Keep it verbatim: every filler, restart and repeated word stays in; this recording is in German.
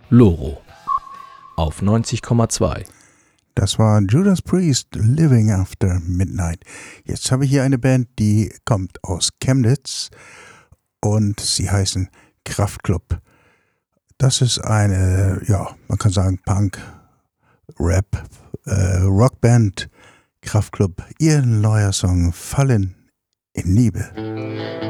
Loro auf neunzig Komma zwei. Das war Judas Priest, Living After Midnight. Jetzt habe ich hier eine Band, die kommt aus Chemnitz und sie heißen Kraftklub. Das ist eine, ja, man kann sagen Punk, Rap, äh, Rockband Kraftklub. Ihr neuer Song Fallen in Liebe.